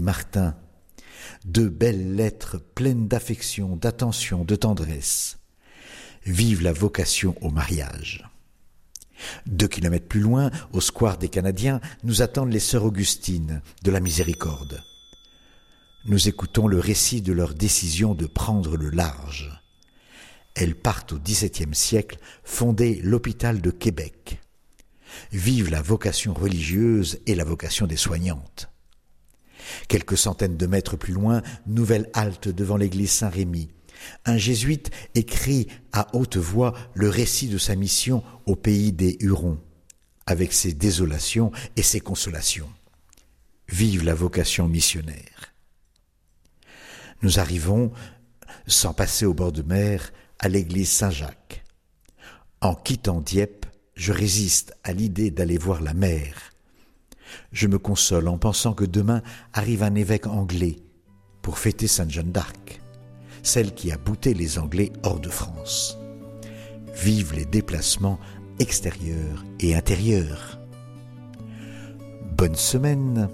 Martin. De belles lettres pleines d'affection, d'attention, de tendresse. Vive la vocation au mariage. 2 kilomètres plus loin, au square des Canadiens, nous attendent les sœurs Augustines de la Miséricorde. Nous écoutons le récit de leur décision de prendre le large. Elles partent au XVIIe siècle fonder l'hôpital de Québec. Vive la vocation religieuse et la vocation des soignantes. Quelques centaines de mètres plus loin, nouvelle halte devant l'église Saint-Rémy. Un jésuite écrit à haute voix le récit de sa mission au pays des Hurons, avec ses désolations et ses consolations. Vive la vocation missionnaire. Nous arrivons, sans passer au bord de mer, à l'église Saint-Jacques. En quittant Dieppe, je résiste à l'idée d'aller voir la mer. Je me console en pensant que demain arrive un évêque anglais pour fêter Sainte Jeanne d'Arc, celle qui a bouté les Anglais hors de France. Vive les déplacements extérieurs et intérieurs. Bonne semaine.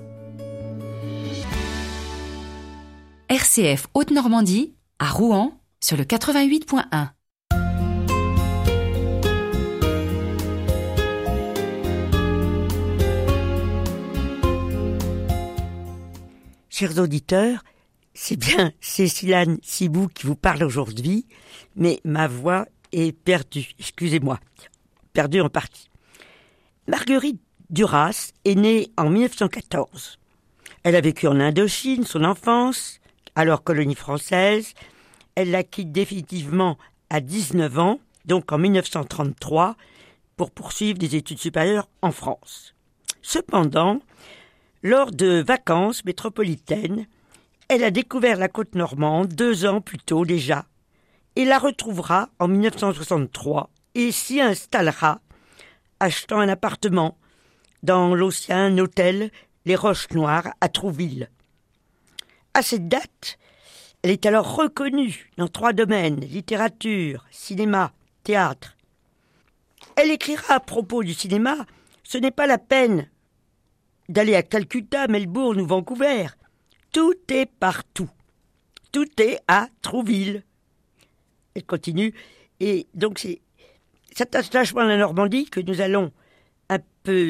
RCF Haute-Normandie, à Rouen, sur le 88.1. Chers auditeurs, c'est bien Cécilane Cibou qui vous parle aujourd'hui, mais ma voix est perdue, excusez-moi, perdue en partie. Marguerite Duras est née en 1914. Elle a vécu en Indochine son enfance, alors colonie française. Elle la quitte définitivement à 19 ans, donc en 1933, pour poursuivre des études supérieures en France. Cependant, lors de vacances métropolitaines, elle a découvert la côte normande 2 ans plus tôt déjà, et la retrouvera en 1963 et s'y installera, achetant un appartement dans l'ancien hôtel Les Roches Noires à Trouville. À cette date, elle est alors reconnue dans 3 domaines, littérature, cinéma, théâtre. Elle écrira à propos du cinéma, ce n'est pas la peine d'aller à Calcutta, Melbourne ou Vancouver. Tout est partout. Tout est à Trouville. Elle continue. Et donc c'est cet attachement à la Normandie que nous allons